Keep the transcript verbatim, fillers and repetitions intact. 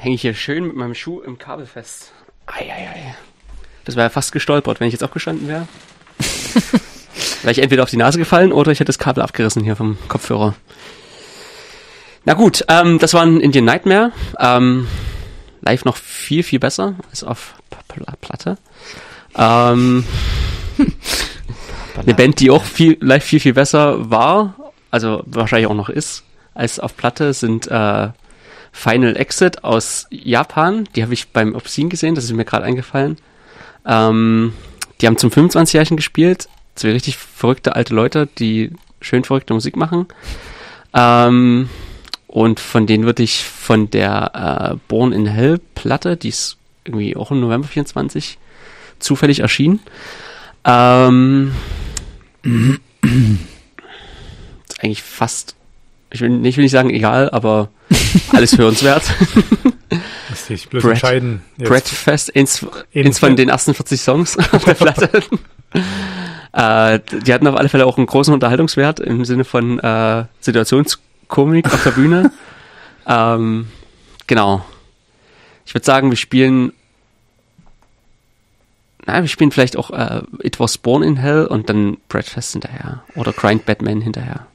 hänge ich hier schön mit meinem Schuh im Kabel fest. Eieiei. Das wäre ja fast gestolpert, wenn ich jetzt aufgestanden wäre. Wäre ich entweder auf die Nase gefallen oder ich hätte das Kabel abgerissen hier vom Kopfhörer. Na gut, ähm, das war ein Indian Nightmare. Ähm, live noch viel, viel besser als auf P- Platte. Ähm, eine Band, die auch viel, live viel, viel besser war, also wahrscheinlich auch noch ist, als auf Platte, sind äh, Final Exit aus Japan. Die habe ich beim Obscene gesehen, das ist mir gerade eingefallen. Ähm, die haben zum fünfundzwanzigjährigen gespielt. Zwei richtig verrückte alte Leute, die schön verrückte Musik machen. Ähm, und von denen würde ich von der äh, Born in Hell Platte, die ist irgendwie auch im November vierundzwanzig zufällig erschienen. Ähm, ist eigentlich fast, ich will, nicht, ich will nicht sagen egal, aber alles hörenswert. Lass dich bloß Brett, entscheiden. Jetzt. Brettfest, eins, eins von den ersten vierzig Songs auf der Platte. äh, die hatten auf alle Fälle auch einen großen Unterhaltungswert im Sinne von äh, Situationskomik auf der Bühne. ähm, genau. Ich würde sagen, wir spielen na, wir spielen vielleicht auch äh, It Was Born in Hell und dann Brettfest hinterher. Oder Grind Batman hinterher.